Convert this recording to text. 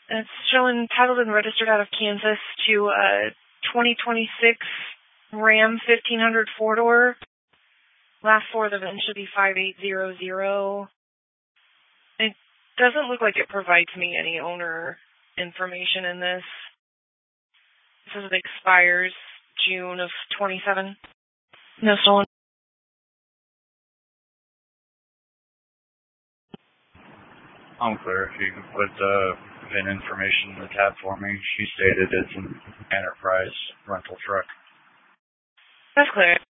It's showing titled and registered out of Kansas to a 2026 Ram 1500 four-door. Last four of the VIN should be 5800. It doesn't look like it provides me any owner information in this. It says it expires June of 27. No stolen. Unclear. If you could put the VIN information in the tab for me. She stated it's an Enterprise rental truck. That's clear.